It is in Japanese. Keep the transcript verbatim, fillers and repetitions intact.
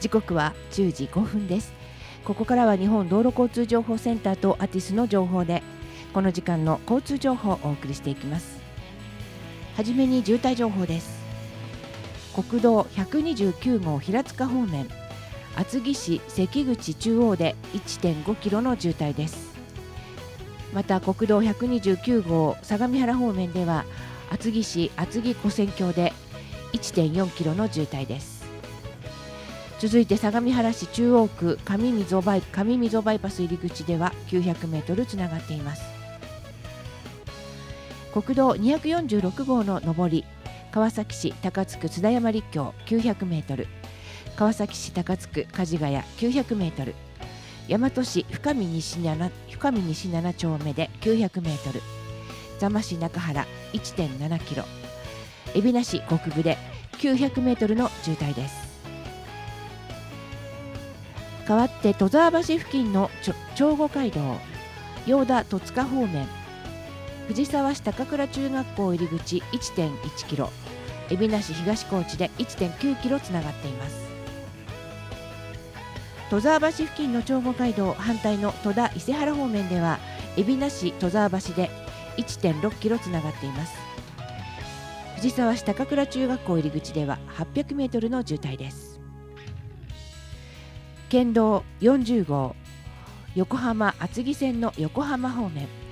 時刻はじゅうじごふんです。ここからは日本道路交通情報センターとアティスの情報でこの時間の交通情報をお送りしていきます。はじめに渋滞情報です。国道ひゃくにじゅうきゅうごう平塚方面、厚木市関口中央で いってんごキロの渋滞です。また国道ひゃくにじゅうきゅうごう相模原方面では厚木市厚木湖線橋で いってんよんキロの渋滞です。続いて相模原市中央区上溝バイ、上溝バイパス入り口ではきゅうひゃくメートルつながっています。国道にひゃくよんじゅうろくごうの上り、川崎市高津区津田山立教きゅうひゃくメートル、川崎市高津区梶ヶ谷きゅうひゃくメートル、大和市深見西 7, 深見西なな丁目できゅうひゃくメートル、座間市中原 いってんななキロ、海老名市国分できゅうひゃくメートルの渋滞です。代わって戸沢橋付近の長後街道、用田戸塚方面、藤沢市高倉中学校入り口 いってんいちキロ、海老名市東高地で いってんきゅうキロつながっています。戸沢橋付近の長後街道反対の戸田伊勢原方面では海老名市戸沢橋で いってんろっキロつながっています。藤沢市高倉中学校入り口でははっぴゃくメートルの渋滞です。県道よんじゅうごう横浜厚木線の横浜方面、